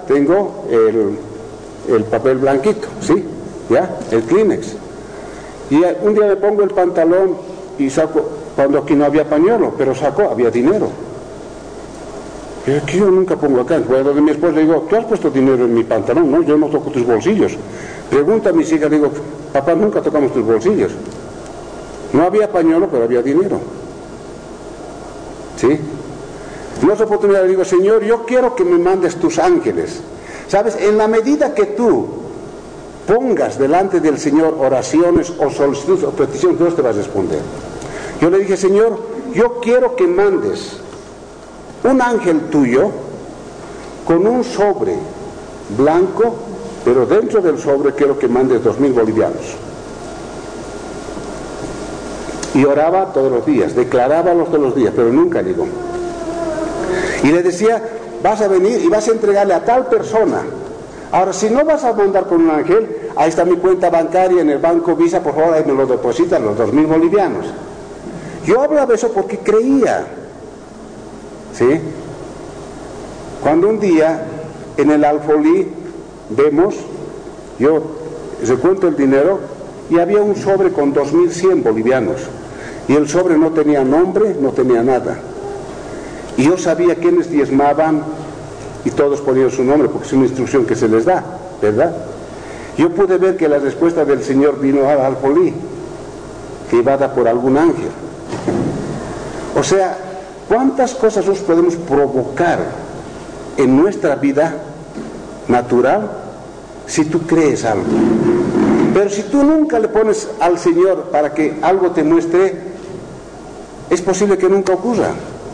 tengo el papel blanquito, ¿sí? ¿Ya? El Kleenex. Y un día me pongo el pantalón y saco, cuando aquí no había pañuelo, pero saco, había dinero. Es que yo nunca pongo acá. Bueno, de mi esposa le digo, ¿tú has puesto dinero en mi pantalón? No, yo no toco tus bolsillos. Pregunta a mis hijas, digo, papá, nunca tocamos tus bolsillos. No había pañuelo, pero había dinero. ¿Sí? En otra oportunidad le digo, Señor, yo quiero que me mandes tus ángeles. ¿Sabes? En la medida que tú pongas delante del Señor oraciones o solicitudes o peticiones, Dios te va a responder. Yo le dije, Señor, yo quiero que mandes un ángel tuyo con un sobre blanco, pero dentro del sobre quiero que mandes 2,000 bolivianos. Y oraba todos los días, declarábalos todos los días, pero nunca llegó. Y le decía, vas a venir y vas a entregarle a tal persona. Ahora, si no vas a mandar con un ángel, ahí está mi cuenta bancaria en el banco Visa, por favor, ahí me lo depositan los 2,000 bolivianos. Yo hablaba eso porque creía, ¿sí? Cuando un día en el Alfolí vemos, yo recuento el dinero y había un sobre con 2,100 bolivianos y el sobre no tenía nombre, no tenía nada. Y yo sabía quiénes diezmaban y todos ponían su nombre porque es una instrucción que se les da, ¿verdad? Yo pude ver que la respuesta del Señor vino al Alfolí, llevada por algún ángel. O sea, ¿cuántas cosas nos podemos provocar en nuestra vida natural si tú crees algo? Pero si tú nunca le pones al Señor para que algo te muestre, es posible que nunca ocurra.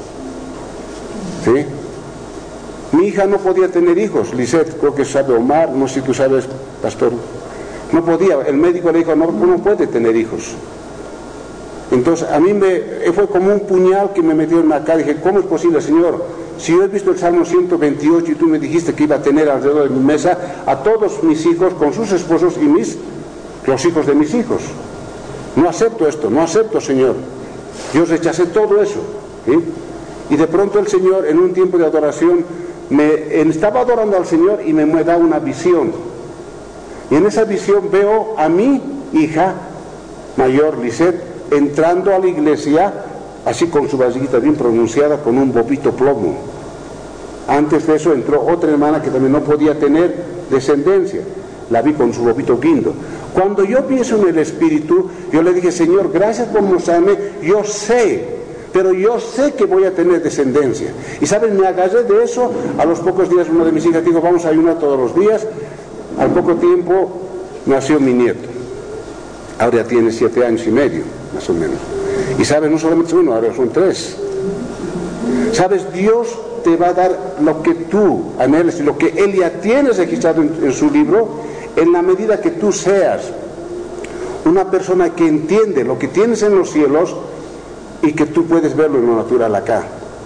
¿Sí? Mi hija no podía tener hijos, Lisette, creo que sabe Omar, no sé si tú sabes, pastor, no podía, el médico le dijo, no puede tener hijos. Entonces a mí fue como un puñal que me metió en la cara. Dije, ¿cómo es posible, Señor? Si yo he visto el Salmo 128 y tú me dijiste que iba a tener alrededor de mi mesa a todos mis hijos con sus esposos y los hijos de mis hijos. No acepto esto, no acepto, Señor. Yo rechacé todo eso, ¿sí? Y de pronto el Señor, en un tiempo de adoración, estaba adorando al Señor y me da una visión. Y en esa visión veo a mi hija mayor, Lisette, entrando a la iglesia, así con su vasijita bien pronunciada, con un bobito plomo. Antes de eso entró otra hermana que también no podía tener descendencia. La vi con su bobito guindo. Cuando yo pienso en el Espíritu, yo le dije, Señor, gracias por mostrarme, yo sé, pero yo sé que voy a tener descendencia. Y ¿saben? Me agarré de eso. A los pocos días una de mis hijas dijo, vamos a ayunar todos los días. Al poco tiempo nació mi nieto. Ahora ya tiene 7 años y medio, más o menos. Y ¿sabes? No solamente uno, ahora son 3. ¿Sabes? Dios te va a dar lo que tú anheles y lo que Él ya tiene registrado en su libro, en la medida que tú seas una persona que entiende lo que tienes en los cielos y que tú puedes verlo en lo natural acá.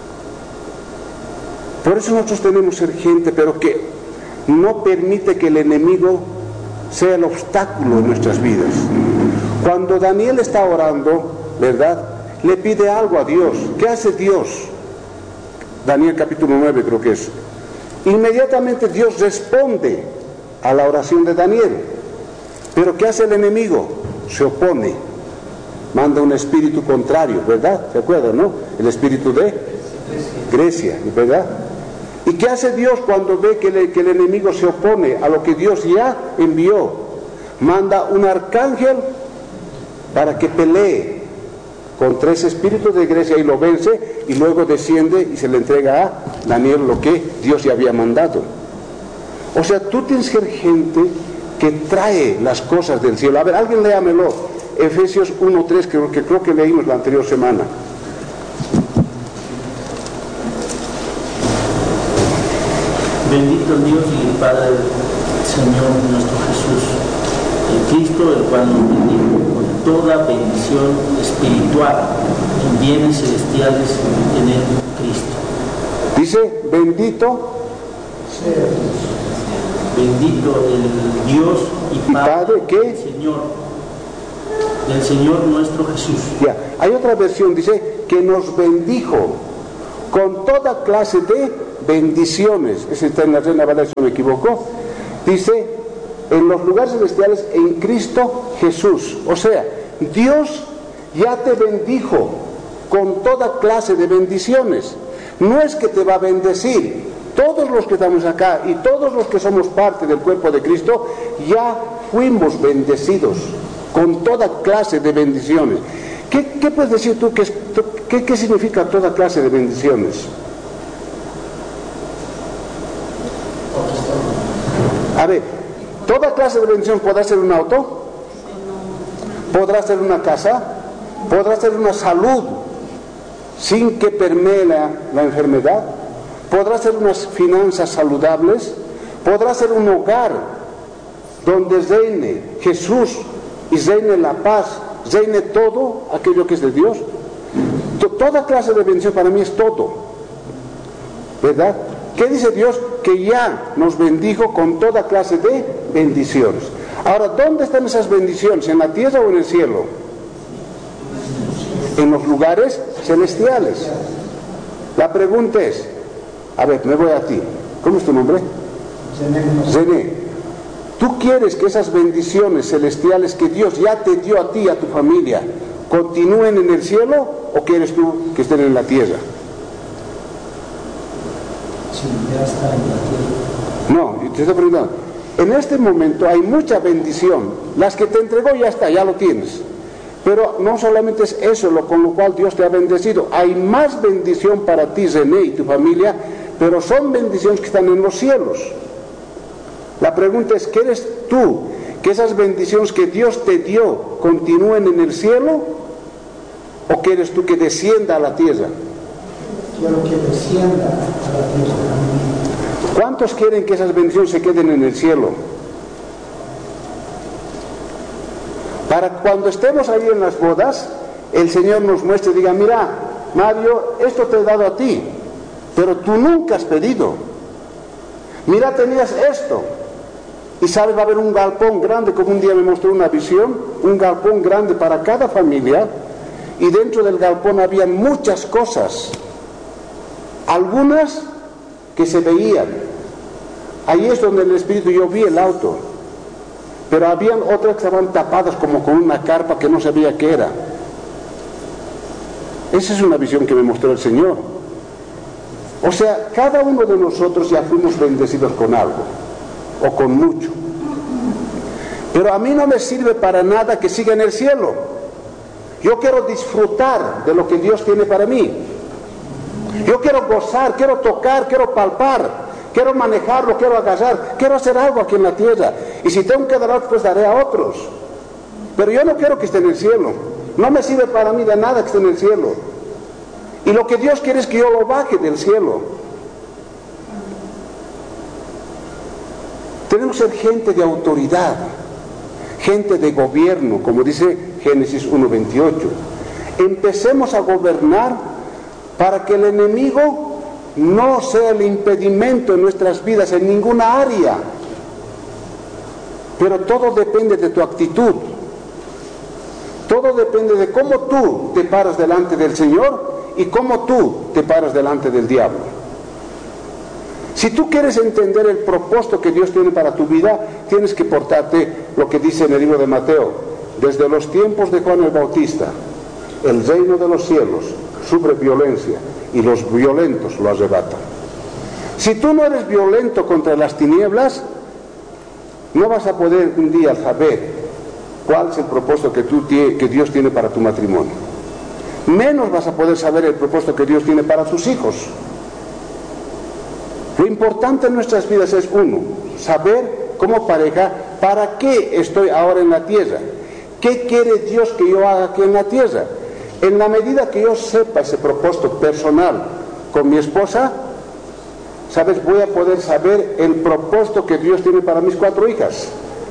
Por eso nosotros tenemos que ser gente, pero que no permite que el enemigo sea el obstáculo en nuestras vidas. Cuando Daniel está orando, ¿verdad?, le pide algo a Dios. ¿Qué hace Dios? Daniel capítulo 9 creo que es. Inmediatamente Dios responde a la oración de Daniel. Pero ¿qué hace el enemigo? Se opone. Manda un espíritu contrario, ¿verdad? ¿Se acuerdan, no? El espíritu de Grecia, ¿verdad? ¿Y qué hace Dios cuando ve que el enemigo se opone a lo que Dios ya envió? Manda un arcángel para que pelee contra ese espíritu de Grecia y lo vence, y luego desciende y se le entrega a Daniel lo que Dios ya había mandado. O sea, tú tienes que ser gente que trae las cosas del cielo. A ver, alguien léamelo. Efesios 1:3, creo que leímos la anterior semana. Bendito Dios y el Padre del Señor nuestro Jesús, el Cristo, el cual nos bendijo con toda bendición espiritual en bienes celestiales en el Cristo. Dice, bendito sea Dios. Bendito el Dios y Padre del Señor nuestro Jesús. Ya, hay otra versión, dice, que nos bendijo con toda clase de bendiciones. Ese está en la Reina Valera, si no me equivoco. Dice, en los lugares celestiales en Cristo Jesús. O sea, Dios ya te bendijo con toda clase de bendiciones. No es que te va a bendecir. Todos los que estamos acá y todos los que somos parte del cuerpo de Cristo ya fuimos bendecidos con toda clase de bendiciones. ¿Qué puedes decir tú? ¿Qué significa toda clase de bendiciones? A ver, toda clase de bendición podrá ser un auto, podrá ser una casa, podrá ser una salud sin que permee la enfermedad, podrá ser unas finanzas saludables, podrá ser un hogar donde reine Jesús y reine la paz, reine todo aquello que es de Dios. Toda clase de bendición para mí es todo, ¿verdad? ¿Qué dice Dios? Que ya nos bendijo con toda clase de bendiciones. Ahora, ¿dónde están esas bendiciones? ¿En la tierra o en el cielo? En los lugares celestiales. La pregunta es, a ver, me voy a ti. ¿Cómo es tu nombre? Zené. ¿Tú quieres que esas bendiciones celestiales que Dios ya te dio a ti y a tu familia continúen en el cielo o quieres tú que estén en la tierra? Sí, ya está en la tierra. No, te estoy preguntando. En este momento hay mucha bendición. Las que te entregó ya está, ya lo tienes. Pero no solamente es eso con lo cual Dios te ha bendecido. Hay más bendición para ti, René, y tu familia, pero son bendiciones que están en los cielos. La pregunta es, ¿quieres tú que esas bendiciones que Dios te dio continúen en el cielo? ¿O quieres tú que descienda a la tierra? Quiero que descienda a la tierra. ¿Cuántos quieren que esas bendiciones se queden en el cielo? Para cuando estemos ahí en las bodas, el Señor nos muestre y diga, mira, Mario, esto te he dado a ti, pero tú nunca has pedido. Mira, tenías esto. Y sabes, va a haber un galpón grande, como un día me mostró una visión, un galpón grande para cada familia, y dentro del galpón había muchas cosas, algunas que se veían. Ahí es donde el Espíritu, yo vi el auto, pero habían otras que estaban tapadas como con una carpa que no sabía qué era. Esa es una visión que me mostró el Señor. O sea, cada uno de nosotros ya fuimos bendecidos con algo, o con mucho. Pero a mí no me sirve para nada que siga en el cielo. Yo quiero disfrutar de lo que Dios tiene para mí. Yo quiero gozar, quiero tocar, quiero palpar, quiero manejarlo, quiero agarrar, quiero hacer algo aquí en la tierra. Y si tengo que dar algo, pues daré a otros. Pero yo no quiero que esté en el cielo. No me sirve para mí de nada que esté en el cielo. Y lo que Dios quiere es que yo lo baje del cielo. Tenemos que ser gente de autoridad, gente de gobierno, como dice Génesis 1:28. Empecemos a gobernar para que el enemigo no sea el impedimento en nuestras vidas en ninguna área. Pero todo depende de tu actitud. Todo depende de cómo tú te paras delante del Señor y cómo tú te paras delante del diablo. Si tú quieres entender el propósito que Dios tiene para tu vida, tienes que portarte lo que dice en el libro de Mateo. Desde los tiempos de Juan el Bautista, el reino de los cielos sufre violencia y los violentos lo arrebatan. Si tú no eres violento contra las tinieblas, no vas a poder un día saber cuál es el propósito que Dios tiene para tu matrimonio. Menos vas a poder saber el propósito que Dios tiene para tus hijos. Lo importante en nuestras vidas es, uno, saber como pareja para qué estoy ahora en la tierra. ¿Qué quiere Dios que yo haga aquí en la tierra? En la medida que yo sepa ese propósito personal con mi esposa, ¿sabes? Voy a poder saber el propósito que Dios tiene para mis 4 hijas.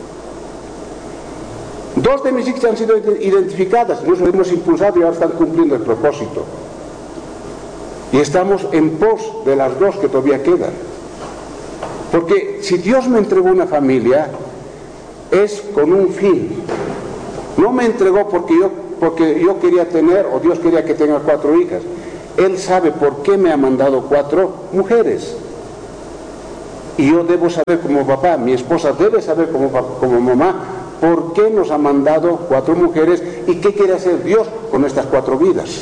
2 de mis hijas han sido identificadas, nos hemos impulsado y ahora están cumpliendo el propósito. Y estamos en pos de las 2 que todavía quedan. Porque si Dios me entregó una familia, es con un fin. No me entregó porque yo quería tener, o Dios quería que tenga 4 hijas. Él sabe por qué me ha mandado 4 mujeres. Y yo debo saber como papá, mi esposa debe saber como mamá, por qué nos ha mandado 4 mujeres y qué quiere hacer Dios con estas 4 vidas.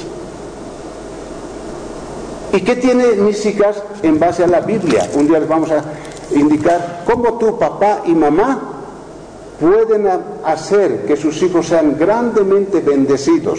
¿Y qué tienen mis hijas en base a la Biblia? Un día les vamos a indicar cómo tu papá y mamá pueden hacer que sus hijos sean grandemente bendecidos.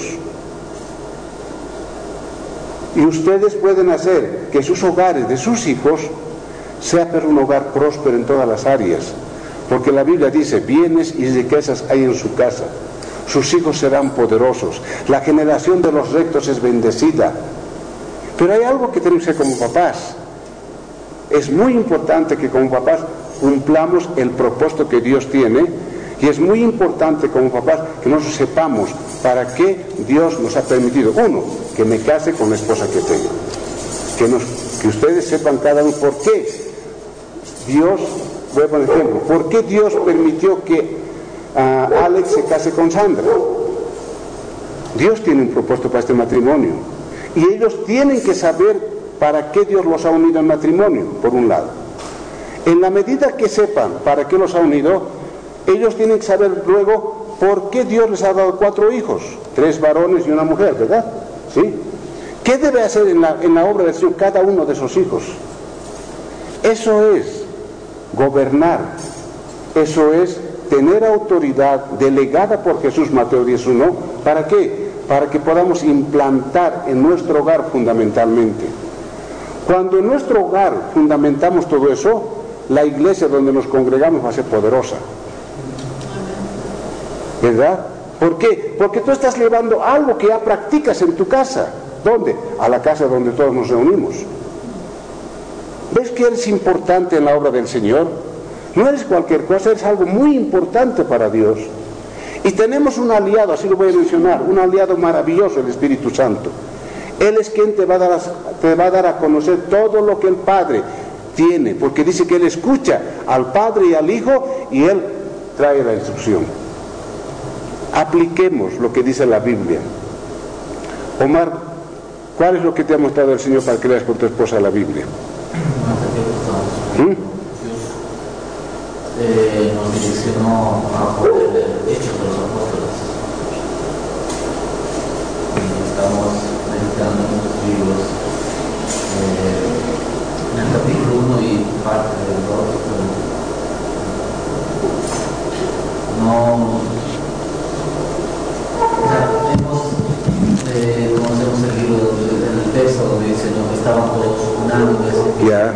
Y ustedes pueden hacer que sus hogares de sus hijos sea pero un hogar próspero en todas las áreas. Porque la Biblia dice, bienes y riquezas hay en su casa. Sus hijos serán poderosos. La generación de los rectos es bendecida. Pero hay algo que tenemos que hacer como papás. Es muy importante que como papás cumplamos el propósito que Dios tiene, y es muy importante como papás que nosotros sepamos para qué Dios nos ha permitido. Uno, que me case con la esposa que tengo. Que ustedes sepan cada uno por qué Dios, voy a poner ejemplo, por qué Dios permitió que Alex se case con Sandra. Dios tiene un propósito para este matrimonio. Y ellos tienen que saber para qué Dios los ha unido en matrimonio, por un lado. En la medida que sepan para qué los ha unido, ellos tienen que saber luego por qué Dios les ha dado 4 hijos, 3 varones y una mujer, ¿verdad? ¿Sí? ¿Qué debe hacer en la obra del Señor cada uno de esos hijos? Eso es gobernar, eso es tener autoridad delegada por Jesús, Mateo 10:1. ¿Para qué? Para que podamos implantar en nuestro hogar fundamentalmente. Cuando en nuestro hogar fundamentamos todo eso, la iglesia donde nos congregamos va a ser poderosa. ¿Verdad? ¿Por qué? Porque tú estás llevando algo que ya practicas en tu casa. ¿Dónde? A la casa donde todos nos reunimos. ¿Ves que eres importante en la obra del Señor? No eres cualquier cosa, eres algo muy importante para Dios. Y tenemos un aliado, así lo voy a mencionar, un aliado maravilloso, el Espíritu Santo. Él es quien te va a dar a conocer todo lo que el Padre tiene, porque dice que Él escucha al Padre y al Hijo y Él trae la instrucción. Apliquemos lo que dice la Biblia. Omar, ¿cuál es lo que te ha mostrado el Señor para que leas con tu esposa la Biblia? Nos direccionó a poder Hechos de los Apóstoles. Estamos meditando en los libros, en el capítulo 1 y parte del 2. Conocemos el libro del texto donde dice, ¿no?, que estaban todos unánimes. Ya.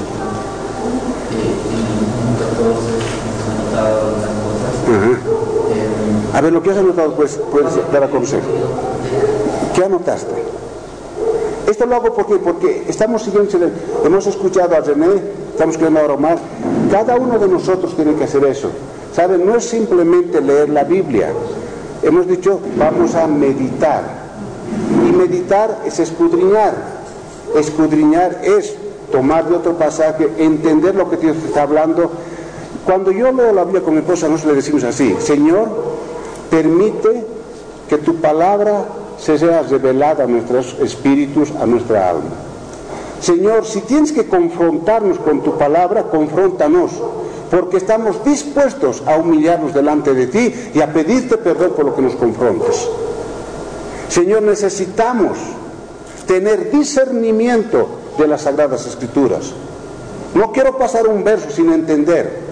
A ver, lo que has anotado, pues, puedes dar a conocer. ¿Qué anotaste? Esto lo hago porque estamos siguiendo, hemos escuchado a René, estamos escuchando ahora a Omar. Cada uno de nosotros tiene que hacer eso. ¿Saben? No es simplemente leer la Biblia. Hemos dicho, vamos a meditar. Y meditar es escudriñar. Escudriñar es tomar de otro pasaje, entender lo que Dios está hablando. Cuando yo leo la Biblia con mi esposa, nosotros le decimos así: Señor, permite que tu palabra se sea revelada a nuestros espíritus, a nuestra alma. Señor, si tienes que confrontarnos con tu palabra, confróntanos, porque estamos dispuestos a humillarnos delante de ti y a pedirte perdón por lo que nos confrontes. Señor, necesitamos tener discernimiento de las Sagradas Escrituras. No quiero pasar un verso sin entender.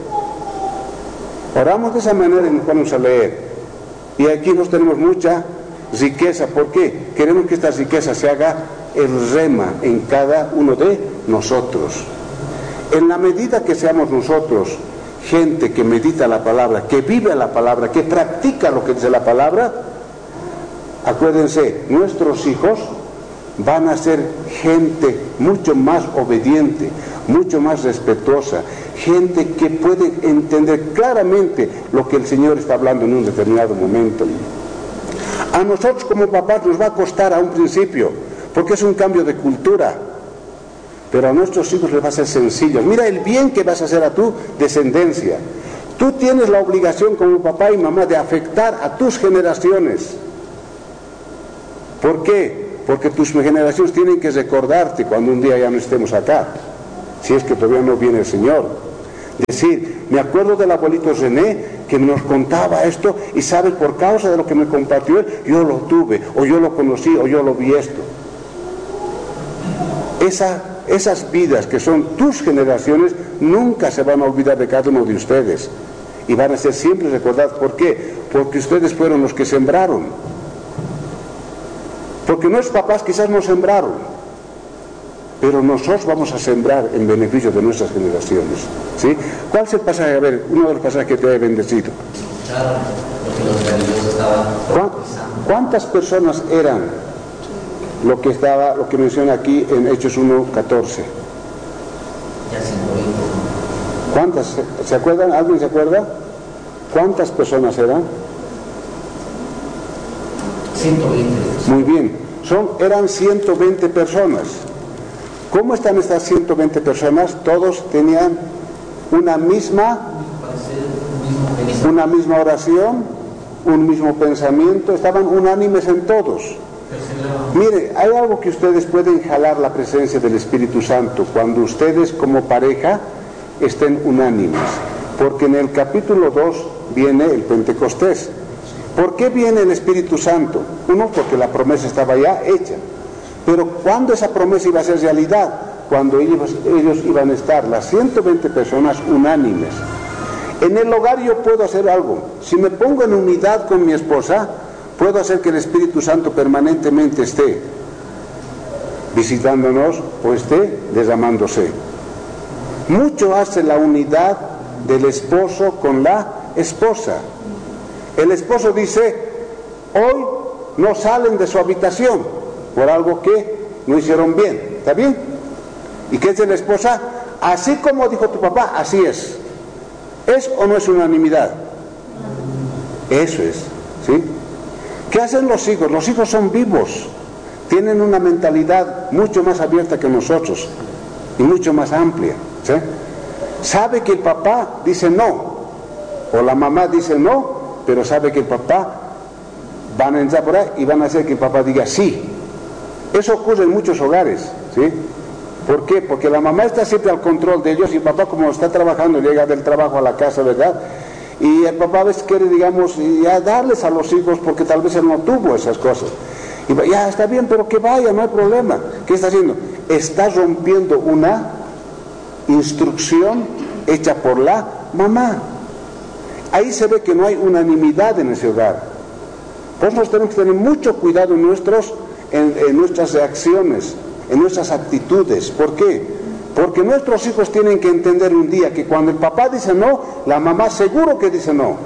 Oramos de esa manera y nos ponemos a leer. Y aquí nos tenemos mucha riqueza. ¿Por qué? Queremos que esta riqueza se haga el rema en cada uno de nosotros. En la medida que seamos nosotros gente que medita la palabra, que vive la palabra, que practica lo que dice la palabra, acuérdense, nuestros hijos van a ser gente mucho más obediente, mucho más respetuosa, gente que puede entender claramente lo que el Señor está hablando en un determinado momento. A nosotros como papás nos va a costar a un principio, porque es un cambio de cultura, pero a nuestros hijos les va a ser sencillo. Mira el bien que vas a hacer a tu descendencia. Tú tienes la obligación como papá y mamá de afectar a tus generaciones. ¿Por qué? Porque tus generaciones tienen que recordarte cuando un día ya no estemos acá. si es que todavía no viene el Señor. Decir, me acuerdo del abuelito René que nos contaba esto y sabe, por causa de lo que me compartió él, yo lo tuve, o yo lo conocí, o yo lo vi esto. Esas vidas que son tus generaciones nunca se van a olvidar de cada uno de ustedes y van a ser siempre recordadas. ¿Por qué? Porque ustedes fueron los que sembraron, porque nuestros papás quizás no sembraron, pero nosotros vamos a sembrar en beneficio de nuestras generaciones, ¿sí? ¿Cuál es el pasaje? A ver, uno de los pasajes que te he bendecido. ¿Cuántas personas eran? Lo que menciona aquí en Hechos 1:14. ¿Cuántas? ¿Se acuerdan? ¿Alguien se acuerda? ¿Cuántas personas eran? 120. Muy bien. Eran 120 personas. ¿Cómo están estas 120 personas? Todos tenían una misma oración, un mismo pensamiento, estaban unánimes en todos. Mire, hay algo que ustedes pueden jalar la presencia del Espíritu Santo cuando ustedes como pareja estén unánimes, porque en el capítulo 2 viene el Pentecostés. ¿Por qué viene el Espíritu Santo? Uno, porque la promesa estaba ya hecha, pero ¿cuándo esa promesa iba a ser realidad? Cuando ellos iban a estar, las 120 personas, unánimes. En el hogar yo puedo hacer algo. Si me pongo en unidad con mi esposa, puedo hacer que el Espíritu Santo permanentemente esté visitándonos o esté derramándose. Mucho hace la unidad del esposo con la esposa. El esposo dice, hoy no salen de su habitación por algo que no hicieron bien. ¿Está bien? ¿Y qué dice la esposa? Así como dijo tu papá, así es. ¿Es o no es unanimidad? Eso es, ¿sí? ¿Qué hacen los hijos? Los hijos son vivos, tienen una mentalidad mucho más abierta que nosotros y mucho más amplia, ¿sí? Sabe que el papá dice no, o la mamá dice no, pero sabe que el papá van a entrar por ahí y van a hacer que el papá diga sí. Eso ocurre en muchos hogares, ¿sí? ¿Por qué? Porque la mamá está siempre al control de ellos y el papá, como está trabajando, llega del trabajo a la casa, ¿verdad? Y el papá a veces quiere, digamos, ya darles a los hijos porque tal vez él no tuvo esas cosas. Y ya está bien, pero que vaya, no hay problema. ¿Qué está haciendo? Está rompiendo una instrucción hecha por la mamá. Ahí se ve que no hay unanimidad en ese hogar. Pues nosotros tenemos que tener mucho cuidado en nuestras reacciones, en nuestras actitudes. ¿Por qué? Porque nuestros hijos tienen que entender un día que cuando el papá dice no, la mamá seguro que dice no.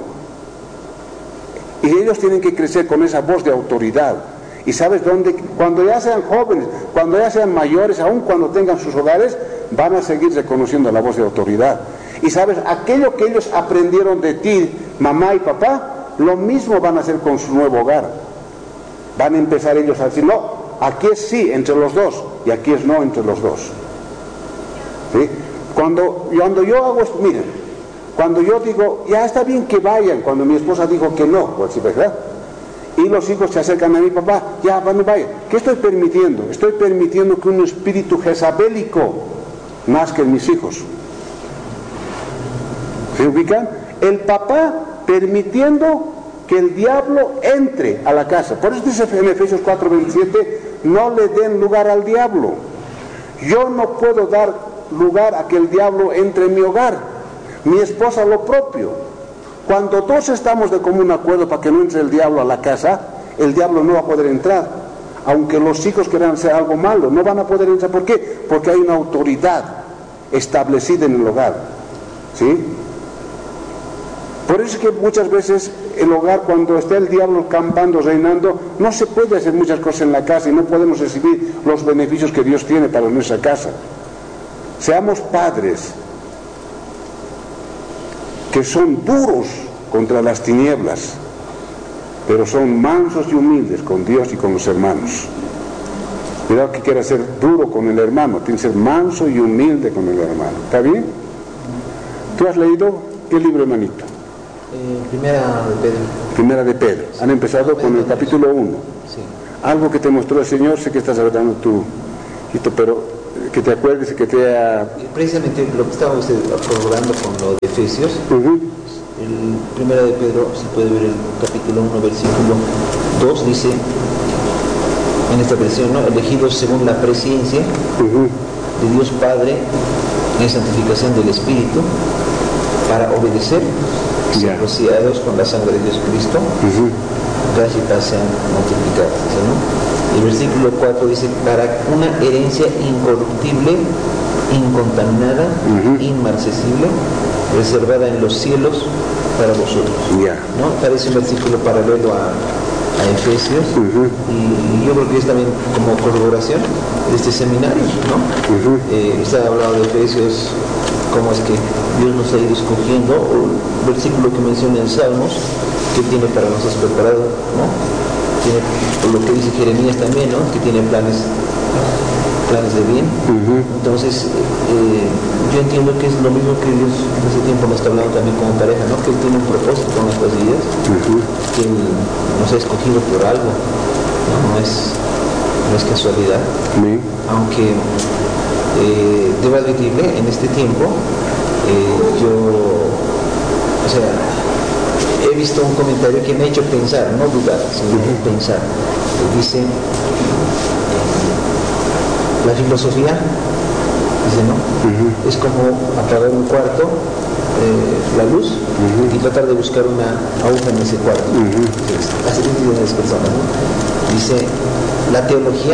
Y ellos tienen que crecer con esa voz de autoridad. Y sabes dónde, cuando ya sean jóvenes, cuando ya sean mayores, aun cuando tengan sus hogares, van a seguir reconociendo la voz de autoridad. Y sabes, aquello que ellos aprendieron de ti, mamá y papá, lo mismo van a hacer con su nuevo hogar. Van a empezar ellos a decir, no, aquí es sí entre los dos, y aquí es no entre los dos. ¿Sí? Cuando yo hago esto, miren, cuando yo digo, ya está bien que vayan, cuando mi esposa dijo que no, pues sí, ¿verdad? Y los hijos se acercan a mi papá, ya, van, vayan. ¿Qué estoy permitiendo? Estoy permitiendo que un espíritu jezabélico nazca en mis hijos. ¿Se ubican? El papá permitiendo que el diablo entre a la casa. Por eso dice en Efesios 4:27, no le den lugar al diablo. Yo no puedo dar lugar a que el diablo entre en mi hogar. Mi esposa lo propio. Cuando todos estamos de común acuerdo para que no entre el diablo a la casa, el diablo no va a poder entrar. Aunque los hijos quieran hacer algo malo, no van a poder entrar. ¿Por qué? Porque hay una autoridad establecida en el hogar. ¿Sí? Por eso es que muchas veces el hogar, cuando está el diablo campando, reinando, no se puede hacer muchas cosas en la casa y no podemos recibir los beneficios que Dios tiene para nuestra casa. Seamos padres que son duros contra las tinieblas, pero son mansos y humildes con Dios y con los hermanos. Cuidado que quiera ser duro con el hermano, tiene que ser manso y humilde con el hermano. ¿Está bien? ¿Tú has leído qué libro, hermanito? Primera de Pedro. Primera de Pedro. Han empezado con el capítulo 1. Sí. Algo que te mostró el Señor, sé que estás hablando tú, pero que te acuerdes y que te ha... Precisamente lo que estábamos corroborando con lo de Efesios, el primero de Pedro, si puede ver el capítulo 1, versículo 2, dice, en esta versión, ¿no? Elegidos según la presciencia de Dios Padre en santificación del Espíritu, para obedecer, ser rociados con la sangre de Jesucristo, gracia y paz sean multiplicadas, ¿no? El versículo 4 dice, para una herencia incorruptible, incontaminada, inmarcesible, reservada en los cielos para vosotros, ¿no? Parece un versículo paralelo a Efesios, y yo creo que es también como corroboración de este seminario, ¿no? Se ha hablado de Efesios, cómo es que Dios nos ha ido escogiendo, o el versículo que menciona en Salmos, que tiene para nosotros preparado, ¿no? Tiene, por lo que dice Jeremías también, ¿no? Que tiene planes de bien. Entonces, yo entiendo que es lo mismo que Dios en ese tiempo nos está hablando también como pareja, ¿no? Que Él tiene un propósito con nuestras vidas, que Él nos ha escogido por algo, ¿no? No es casualidad. Aunque debo admitirle, en este tiempo, he visto un comentario que me ha hecho pensar, no dudar, sino pensar. Dice, la filosofía, dice, ¿no? Es como apagar un cuarto, la luz, y tratar de buscar una aguja en ese cuarto. Hace sentido en las personas, ¿no? Dice, la teología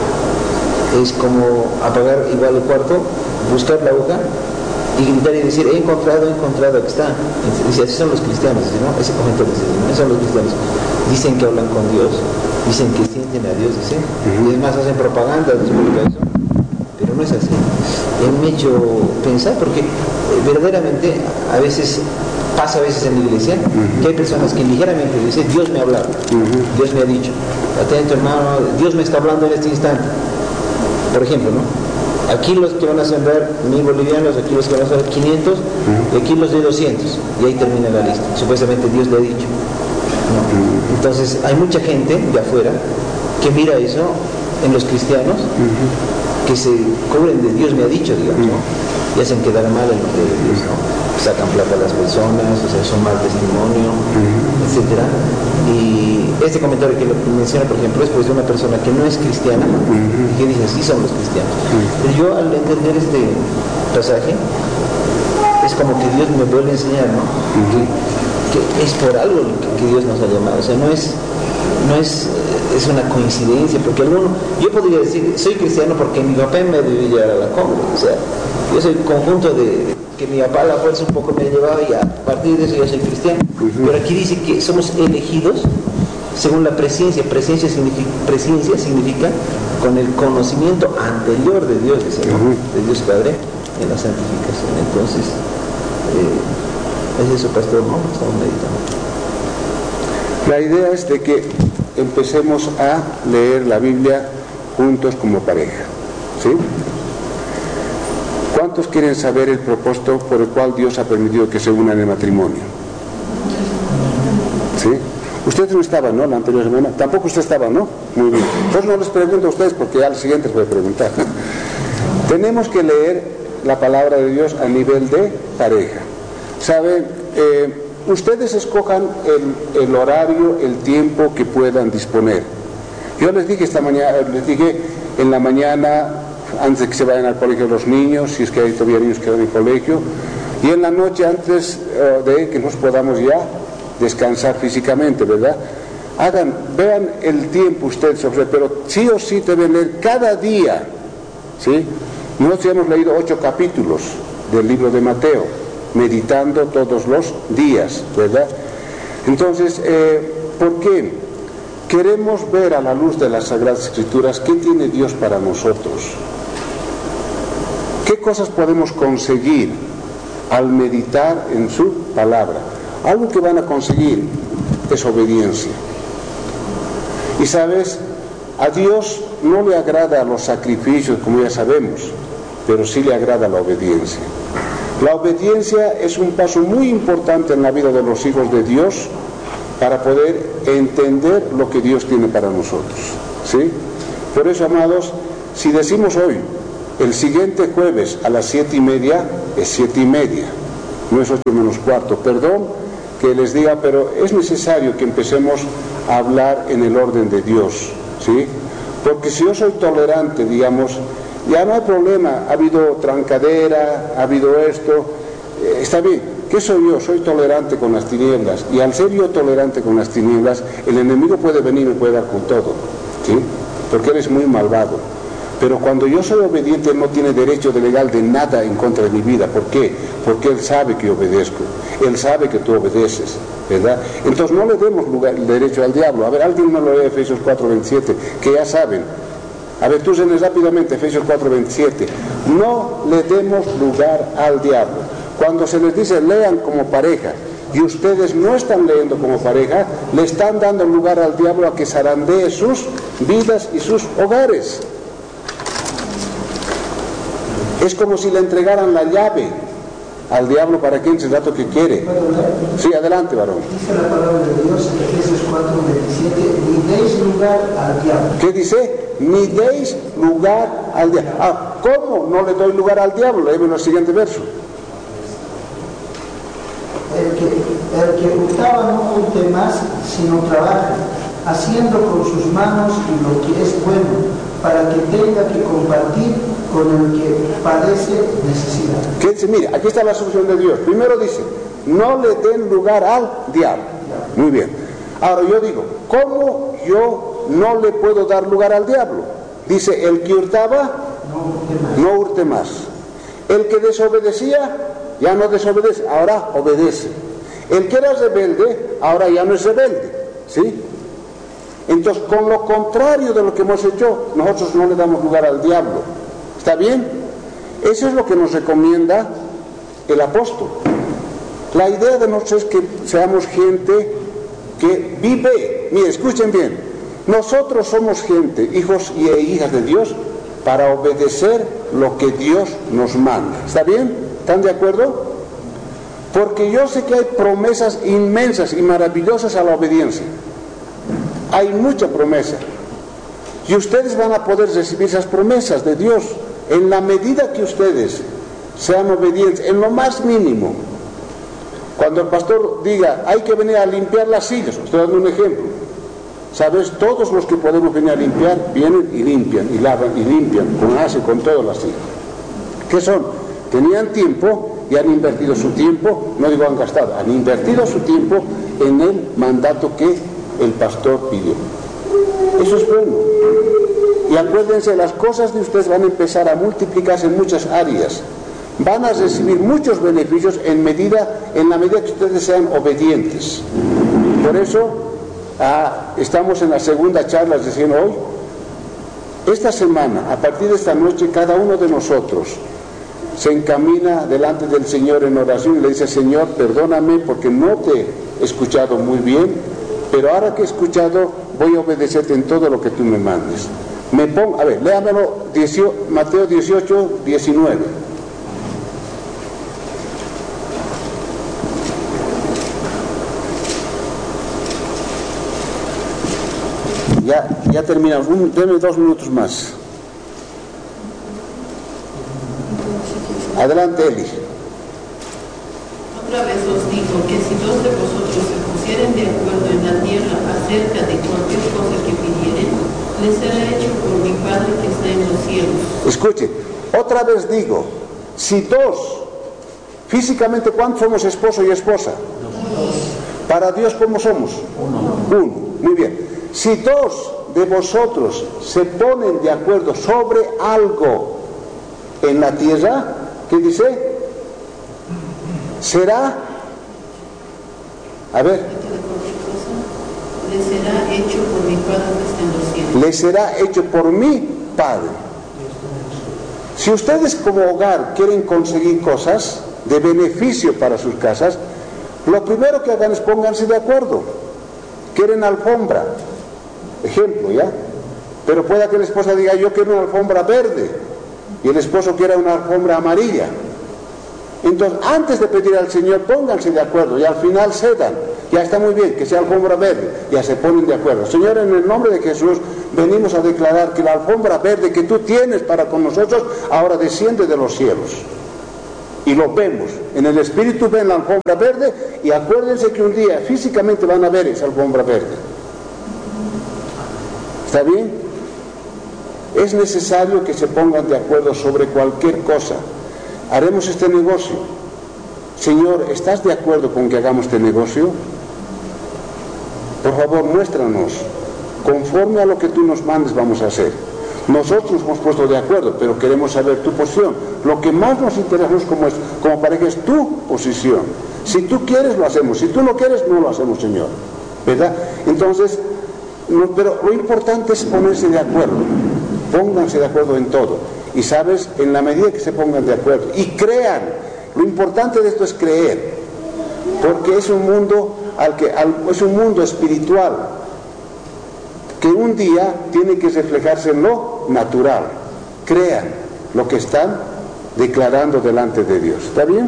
es como apagar igual el cuarto, buscar la aguja y gritar y decir, he encontrado, aquí está. Dice, así son los cristianos, ¿no? Ese comentario dice, ¿no? Esos son los cristianos. Dicen que hablan con Dios, dicen que sienten a Dios, dicen, y además hacen propaganda de eso, pero no es así. Me ha hecho pensar, porque verdaderamente pasa a veces en la iglesia, que hay personas que ligeramente dicen, Dios me ha hablado, Dios me ha dicho, atento hermano, Dios me está hablando en este instante. Por ejemplo, ¿no? Aquí los que van a sembrar 1000 bolivianos, aquí los que van a sembrar 500, y aquí los de 200, y ahí termina la lista. Supuestamente Dios le ha dicho, ¿no? Entonces hay mucha gente de afuera que mira eso en los cristianos, que se cubren de Dios me ha dicho, digamos, ¿no? Y hacen quedar mal el nombre de Dios, ¿no? Sacan plata a las personas, o sea, son mal testimonio, etcétera. Y este comentario que lo menciona, por ejemplo, es pues de una persona que no es cristiana, y que dice, sí son los cristianos. Pero yo, al entender este pasaje, es como que Dios me vuelve a enseñar, ¿no? Que es por algo que Dios nos ha llamado. O sea, no es una coincidencia, porque yo podría decir, soy cristiano porque mi papá me debió llevar a la cumbre. O sea, yo soy conjunto de que mi papá a la fuerza un poco me llevaba, y a partir de eso yo soy cristiano. Pero aquí dice que somos elegidos según la presencia. Presencia significa con el conocimiento anterior de Dios, dice, ¿no? De Dios Padre en la santificación. Entonces, es eso, pastor, ¿no? Estamos meditando. La idea es de que empecemos a leer la Biblia juntos como pareja, ¿sí? ¿Cuántos quieren saber el propósito por el cual Dios ha permitido que se unan en matrimonio? ¿Sí? Ustedes no estaban, ¿no? La anterior semana. Tampoco usted estaba, ¿no? Muy bien. Entonces no les pregunto a ustedes, porque al siguiente les voy a preguntar. Tenemos que leer la palabra de Dios a nivel de pareja. ¿Saben? Ustedes escojan el horario, el tiempo que puedan disponer. Yo les dije en la mañana, antes de que se vayan al colegio los niños, si es que hay todavía niños que van al colegio, y en la noche antes de que nos podamos ya descansar físicamente, ¿verdad? Vean el tiempo ustedes, pero sí o sí deben leer cada día, ¿sí? Nosotros ya hemos leído 8 capítulos del libro de Mateo, meditando todos los días, ¿verdad? Entonces, ¿por qué? Queremos ver a la luz de las Sagradas Escrituras qué tiene Dios para nosotros. ¿Qué cosas podemos conseguir al meditar en su palabra? Algo que van a conseguir es obediencia. Y sabes, a Dios no le agrada los sacrificios, como ya sabemos, pero sí le agrada la obediencia. La obediencia es un paso muy importante en la vida de los hijos de Dios para poder entender lo que Dios tiene para nosotros, ¿sí? Por eso, amados, si decimos hoy, el siguiente jueves a las 7:30 es 7:30, no es 8 menos cuarto. Perdón que les diga, pero es necesario que empecemos a hablar en el orden de Dios, ¿sí? Porque si yo soy tolerante, digamos, ya no hay problema, ha habido trancadera, ha habido esto, está bien. ¿Qué soy yo? Soy tolerante con las tinieblas, y al ser yo tolerante con las tinieblas, el enemigo puede venir y me puede dar con todo, ¿sí? Porque eres muy malvado. Pero cuando yo soy obediente, él no tiene derecho de legal de nada en contra de mi vida. ¿Por qué? Porque él sabe que yo obedezco, él sabe que tú obedeces, ¿verdad? Entonces no le demos derecho al diablo. A ver, alguien me lo lee Efesios 4:27, que ya saben. A ver, tú lees rápidamente Efesios 4:27. No le demos lugar al diablo. Cuando se les dice lean como pareja, y ustedes no están leyendo como pareja, le están dando lugar al diablo a que zarandee sus vidas y sus hogares. Es como si le entregaran la llave al diablo para que entre el rato que quiere. Sí, adelante, varón. Dice la palabra de Dios en Efesios 4:27, ni deis lugar al diablo. ¿Qué dice? Ni deis lugar al diablo. ¿Cómo no le doy lugar al diablo? Leemos el siguiente verso. El que hurtaba no hurte más, sino trabaje, haciendo con sus manos lo que es bueno, para que tenga que compartir con el que padece necesidad. ¿Qué dice? Mira, aquí está la solución de Dios. Primero dice, no le den lugar al diablo. Muy bien. Ahora yo digo, ¿cómo yo no le puedo dar lugar al diablo? Dice, el que hurtaba, no hurte más. El que desobedecía, ya no desobedece, ahora obedece. El que era rebelde, ahora ya no es rebelde, ¿sí? Entonces, con lo contrario de lo que hemos hecho, nosotros no le damos lugar al diablo. ¿Está bien? Eso es lo que nos recomienda el apóstol. La idea de nosotros es que seamos gente que vive. Mire, escuchen bien. Nosotros somos gente, hijos e hijas de Dios, para obedecer lo que Dios nos manda. ¿Está bien? ¿Están de acuerdo? Porque yo sé que hay promesas inmensas y maravillosas a la obediencia. Hay mucha promesa. Y ustedes van a poder recibir esas promesas de Dios en la medida que ustedes sean obedientes, en lo más mínimo. Cuando el pastor diga, hay que venir a limpiar las sillas, estoy dando un ejemplo. ¿Sabes? Todos los que podemos venir a limpiar, vienen y limpian, y lavan, y limpian, con todas las sillas. ¿Qué son? Tenían tiempo y han invertido su tiempo, no digo han gastado, han invertido su tiempo en el mandato que el pastor pidió. Eso es bueno. Y acuérdense, las cosas de ustedes van a empezar a multiplicarse en muchas áreas. Van a recibir muchos beneficios en la medida que ustedes sean obedientes. Por eso estamos en la segunda charla diciendo hoy, esta semana, a partir de esta noche, cada uno de nosotros se encamina delante del Señor en oración y le dice, Señor, perdóname porque no te he escuchado muy bien, pero ahora que he escuchado voy a obedecerte en todo lo que tú me mandes. A ver, léamelo, Mateo 18:19. Ya terminamos, denme 2 minutos más. Adelante, Eli. Otra vez os digo que si 2 de vosotros se pusieren de acuerdo en la tierra acerca de cualquier cosa que pidieren, les será hecho por mi Padre que está en los cielos. Escuche, otra vez digo, si 2, físicamente, ¿cuántos somos esposo y esposa? 2. Para Dios, ¿cómo somos? 1. Muy bien. Si 2 de vosotros se ponen de acuerdo sobre algo en la tierra, ¿qué dice? Será, a ver, le será hecho por mi Padre que está en los cielos. Le será hecho por mi Padre. Si ustedes como hogar quieren conseguir cosas de beneficio para sus casas, lo primero que hagan es pónganse de acuerdo. Quieren alfombra, ejemplo, ¿ya? Pero pueda que la esposa diga, yo quiero una alfombra verde, y el esposo quiera una alfombra amarilla. Entonces, antes de pedir al Señor, pónganse de acuerdo y al final cedan. ya está muy bien, que sea alfombra verde, ya se ponen de acuerdo. Señor, en el nombre de Jesús venimos a declarar que la alfombra verde que tú tienes para con nosotros ahora desciende de los cielos. Y lo vemos, en el Espíritu ven la alfombra verde, y acuérdense que un día físicamente van a ver esa alfombra verde. ¿Está bien? Es necesario que se pongan de acuerdo sobre cualquier cosa. Haremos este negocio. Señor, ¿estás de acuerdo con que hagamos este negocio? Por favor, muéstranos. Conforme a lo que tú nos mandes vamos a hacer. Nosotros nos hemos puesto de acuerdo, pero queremos saber tu posición. Lo que más nos interesa como pareja es tu posición. Si tú quieres, lo hacemos. Si tú no quieres, no lo hacemos, Señor. ¿Verdad? Entonces, pero lo importante es ponerse de acuerdo. Pónganse de acuerdo en todo. Y sabes, en la medida que se pongan de acuerdo y crean, lo importante de esto es creer, porque es un mundo es un mundo espiritual que un día tiene que reflejarse en lo natural. Crean lo que están declarando delante de Dios. ¿Está bien?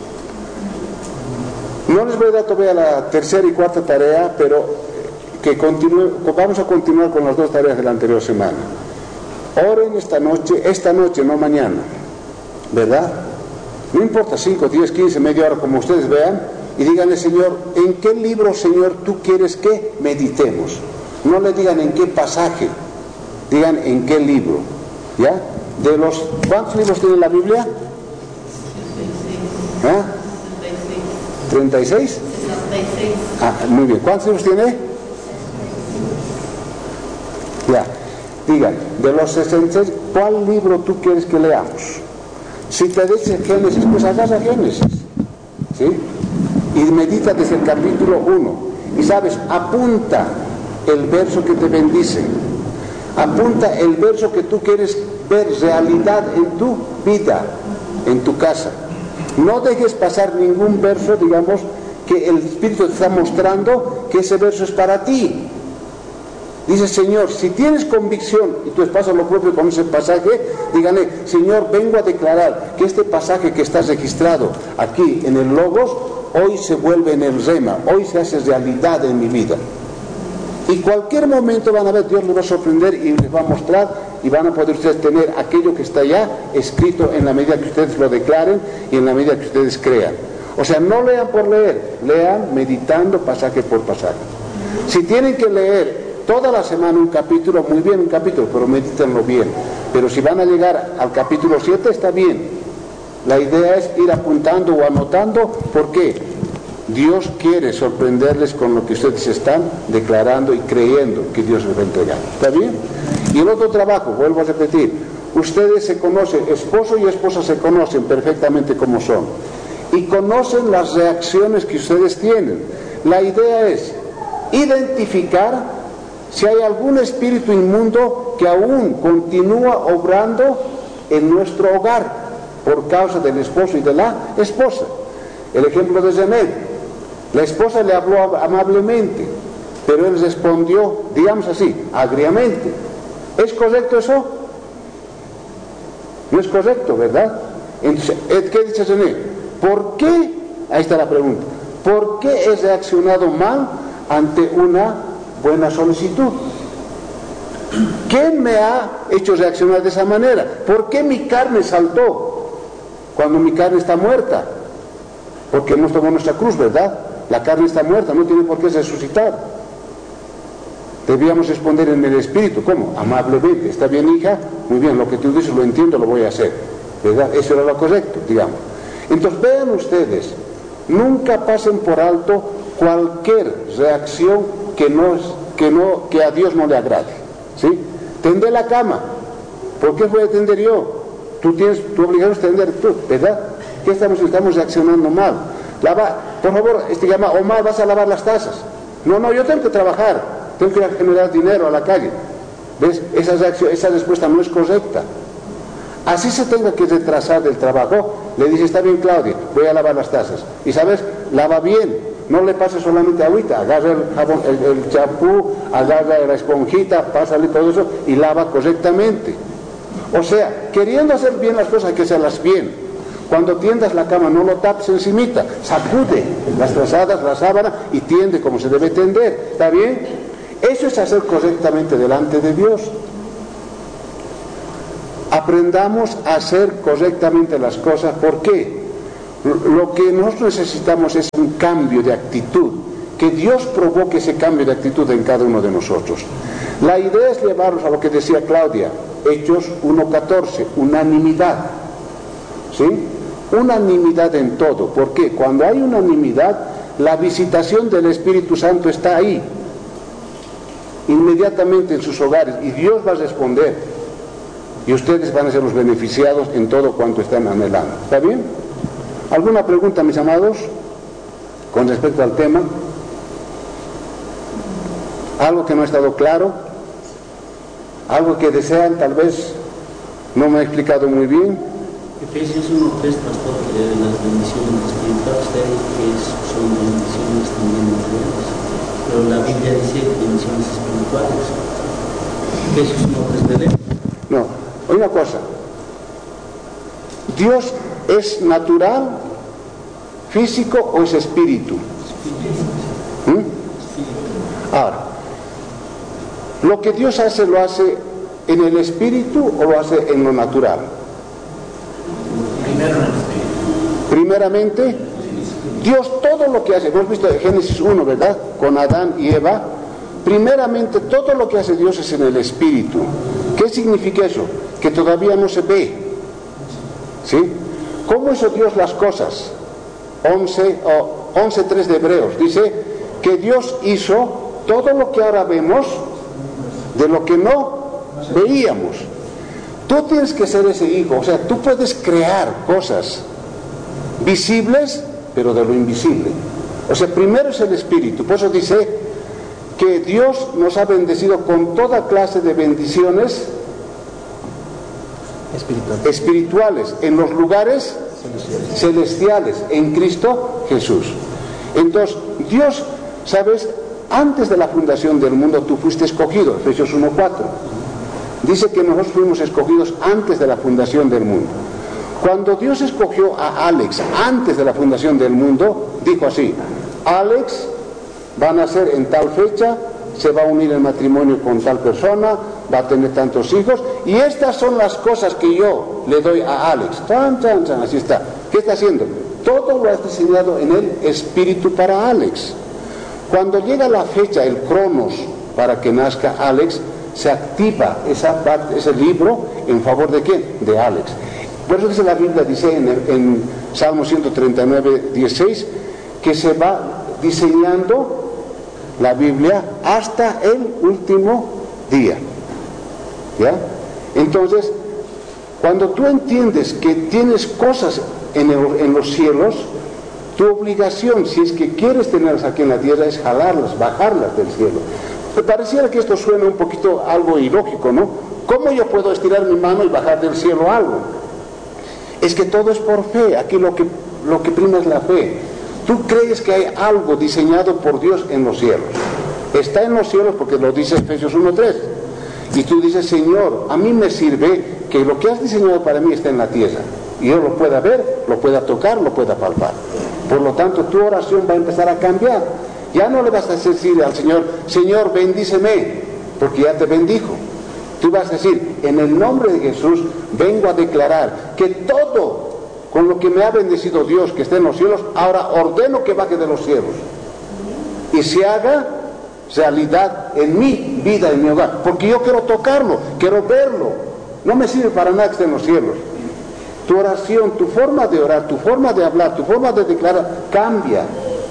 No les voy a dar todavía la tercera y cuarta tarea, pero vamos a continuar con las dos tareas de la anterior semana. Oren esta noche, no mañana, ¿verdad? No importa, 5, 10, 15, media hora, como ustedes vean, y díganle, Señor, ¿en qué libro, Señor, tú quieres que meditemos? No le digan en qué pasaje, digan en qué libro, ¿ya? ¿Cuántos libros tiene la Biblia? 36. ¿36? Muy bien. ¿Cuántos libros tiene? Ya. Digan, de los 66, ¿cuál libro tú quieres que leamos? Si te dice Génesis, pues agarra Génesis, ¿sí? Y medita desde el capítulo 1. Y sabes, apunta el verso que te bendice. Apunta el verso que tú quieres ver realidad en tu vida, en tu casa. No dejes pasar ningún verso, digamos, que el Espíritu te está mostrando que ese verso es para ti. Dice, Señor, si tienes convicción y tu esposa lo propio con ese pasaje, dígale, Señor, vengo a declarar que este pasaje que está registrado aquí en el Logos, hoy se vuelve en el Rema, hoy se hace realidad en mi vida. Y cualquier momento van a ver, Dios les va a sorprender y les va a mostrar, y van a poder ustedes tener aquello que está ya escrito en la medida que ustedes lo declaren y en la medida que ustedes crean. O sea, no lean por leer, lean meditando pasaje por pasaje. Si tienen que leer toda la semana un capítulo, muy bien un capítulo, pero medítenlo bien. Pero si van a llegar al capítulo 7, está bien. La idea es ir apuntando o anotando. ¿Por qué? Dios quiere sorprenderles con lo que ustedes están declarando y creyendo que Dios les va a entregar. ¿Está bien? Y el otro trabajo, vuelvo a repetir, ustedes se conocen, esposo y esposa se conocen perfectamente como son. Y conocen las reacciones que ustedes tienen. La idea es identificar si hay algún espíritu inmundo que aún continúa obrando en nuestro hogar por causa del esposo y de la esposa. El ejemplo de Zemed. La esposa le habló amablemente, pero él respondió, digamos así, agriamente. ¿Es correcto eso? No es correcto, ¿verdad? Entonces, ¿qué dice Zemed? ¿Por qué? Ahí está la pregunta. ¿Por qué he reaccionado mal ante una buena solicitud? ¿Qué me ha hecho reaccionar de esa manera? ¿Por qué mi carne saltó cuando mi carne está muerta? Porque hemos tomado nuestra cruz, ¿verdad? La carne está muerta, no tiene por qué resucitar. Debíamos responder en el espíritu. ¿Cómo? Amablemente. ¿Está bien, hija? Muy bien, lo que tú dices lo entiendo, lo voy a hacer, ¿verdad? Eso era lo correcto, digamos. Entonces vean ustedes, nunca pasen por alto cualquier reacción que a Dios no le agrade, ¿sí? Tender la cama. ¿Por qué voy a tender yo? Tu obligación es tender tú, ¿verdad? ¿Qué estamos reaccionando mal? Por favor, Omar, vas a lavar las tazas. No, yo tengo que trabajar, tengo que ir a generar dinero a la calle. ¿Ves? Esa respuesta no es correcta. Así se tenga que retrasar del trabajo, le dice, está bien, Claudia, voy a lavar las tazas. Y sabes, lava bien, no le pases solamente agüita, agarra el jabón, el champú, agarra la esponjita, pásale todo eso y lava correctamente. O sea, queriendo hacer bien las cosas hay que hacerlas bien. Cuando tiendas la cama, no lo tapes encimita, sacude las trazadas, la sábana y tiende como se debe tender. ¿Está bien? Eso es hacer correctamente delante de Dios. Aprendamos a hacer correctamente las cosas. ¿Por qué? Lo que nosotros necesitamos es un cambio de actitud, que Dios provoque ese cambio de actitud en cada uno de nosotros. La idea es llevarnos a lo que decía Claudia, Hechos 1:14, unanimidad, ¿sí? Unanimidad en todo. ¿Por qué? Cuando hay unanimidad, la visitación del Espíritu Santo está ahí, inmediatamente en sus hogares, y Dios va a responder, y ustedes van a ser los beneficiados en todo cuanto están anhelando. ¿Está bien? ¿Alguna pregunta, mis amados, con respecto al tema? ¿Algo que no ha estado claro? ¿Algo que desean? Tal vez no me he explicado muy bien. Efesios 1:3, pastor, las bendiciones espirituales, que son bendiciones también materiales, pero la Biblia dice bendiciones espirituales. Efesios 1:3 de él. No, una cosa, ¿Dios es natural, físico o es espíritu? Ahora, ¿lo que Dios hace lo hace en el espíritu o lo hace en lo natural? Primeramente, Dios todo lo que hace, hemos visto en Génesis 1, ¿verdad? Con Adán y Eva, primeramente todo lo que hace Dios es en el espíritu. ¿Qué significa eso? Que todavía no se ve, ¿sí? ¿Cómo hizo Dios las cosas? 11:3 de Hebreos dice que Dios hizo todo lo que ahora vemos de lo que no veíamos. Tú tienes que ser ese hijo, o sea, tú puedes crear cosas visibles, pero de lo invisible. O sea, primero es el espíritu. Por eso dice que Dios nos ha bendecido con toda clase de bendiciones espirituales en los lugares celestiales en Cristo Jesús. Entonces, Dios, ¿sabes? Antes de la fundación del mundo tú fuiste escogido, Efesios 1:4. Dice que nosotros fuimos escogidos antes de la fundación del mundo. Cuando Dios escogió a Alex antes de la fundación del mundo, dijo así: Alex va a nacer en tal fecha, se va a unir en matrimonio con tal persona, va a tener tantos hijos, y estas son las cosas que yo le doy a Alex. Así está. ¿Qué está haciendo? Todo lo has diseñado en el espíritu para Alex. Cuando llega la fecha, el cronos, para que nazca Alex, se activa esa parte, ese libro, en favor de ¿quién? De Alex. Por eso dice la Biblia, dice en Salmo 139:16, que se va diseñando la Biblia hasta el último día. ¿Ya? Entonces, cuando tú entiendes que tienes cosas en los cielos, tu obligación, si es que quieres tenerlas aquí en la tierra, es jalarlas, bajarlas del cielo. Me pareciera que esto suena un poquito algo ilógico, ¿no? ¿Cómo yo puedo estirar mi mano y bajar del cielo algo? Es que todo es por fe. Aquí lo que prima es la fe. Tú crees que hay algo diseñado por Dios en los cielos. Está en los cielos porque lo dice Efesios 1:3. Y tú dices: Señor, a mí me sirve que lo que has diseñado para mí está en la tierra. Y yo lo pueda ver, lo pueda tocar, lo pueda palpar. Por lo tanto, tu oración va a empezar a cambiar. Ya no le vas a decir al Señor: Señor, bendíceme, porque ya te bendijo. Tú vas a decir: en el nombre de Jesús vengo a declarar que todo con lo que me ha bendecido Dios que está en los cielos, ahora ordeno que baje de los cielos y se haga realidad en mi vida, en mi hogar, porque yo quiero tocarlo, quiero verlo. No me sirve para nada que esté en los cielos. Tu oración, tu forma de orar, tu forma de hablar, tu forma de declarar cambia.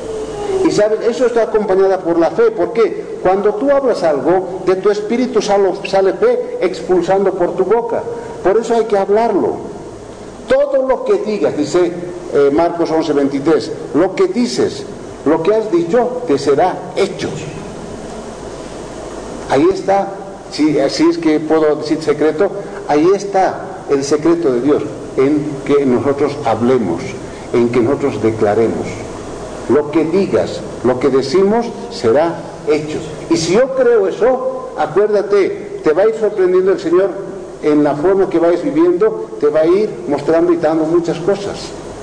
Y sabes, eso está acompañada por la fe. ¿Por qué? Cuando tú hablas algo, de tu espíritu sale fe expulsando por tu boca. Por eso hay que hablarlo. Todo lo que digas, dice Marcos 11:23, lo que dices, lo que has dicho, te será hecho. Ahí está, si así es que puedo decir secreto, ahí está el secreto de Dios, en que nosotros hablemos, en que nosotros declaremos. Lo que digas, lo que decimos, será hecho. Y si yo creo eso, acuérdate, te va a ir sorprendiendo el Señor en la forma que vayas viviendo, te va a ir mostrando y dando muchas cosas.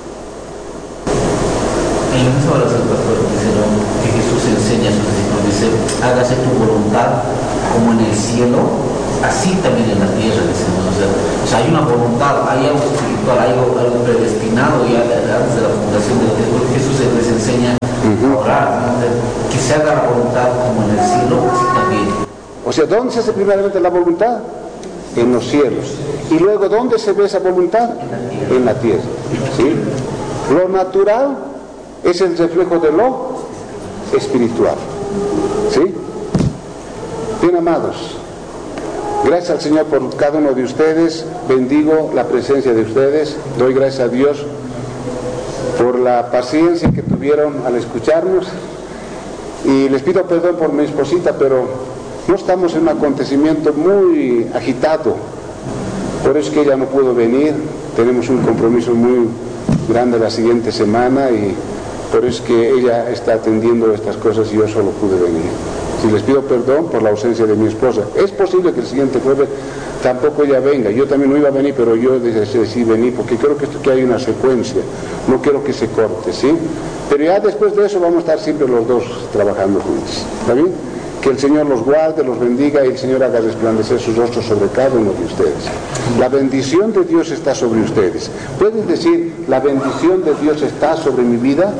En las horas el pastor dice, ¿no?, que Jesús enseña a sus discípulos, dice, hágase tu voluntad como en el cielo, así también en la tierra, decimos. O sea, hay una voluntad, hay algo espiritual, hay algo predestinado ya antes de la fundación de la tierra, porque Jesús les enseña a orar, ¿no?, que se haga la voluntad como en el cielo, así también. O sea, ¿dónde se hace primeramente la voluntad? En los cielos. Y luego, ¿dónde se ve esa voluntad? En la tierra. ¿Sí? Lo natural es el reflejo de lo espiritual. ¿Sí? Bien, amados, gracias al Señor por cada uno de ustedes. Bendigo la presencia de ustedes. Doy gracias a Dios por la paciencia que tuvieron al escucharnos. Y les pido perdón por mi esposita, pero no estamos en un acontecimiento muy agitado. Por eso es que ella no pudo venir. Tenemos un compromiso muy grande la siguiente semana y por eso es que ella está atendiendo estas cosas y yo solo pude venir. Si les pido perdón por la ausencia de mi esposa. Es posible que el siguiente jueves tampoco ella venga. Yo también no iba a venir, pero yo decidí venir porque creo que esto que hay una secuencia. No quiero que se corte, ¿sí? Pero ya después de eso vamos a estar siempre los dos trabajando juntos. ¿Está bien? Que el Señor los guarde, los bendiga y el Señor haga resplandecer sus rostros sobre cada uno de ustedes. La bendición de Dios está sobre ustedes. ¿Pueden decir, la bendición de Dios está sobre mi vida?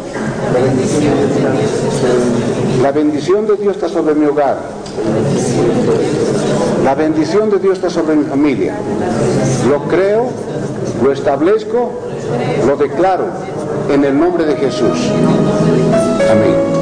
La bendición de Dios está sobre mi hogar. La bendición de Dios está sobre mi familia. Lo creo, lo establezco, lo declaro en el nombre de Jesús. Amén.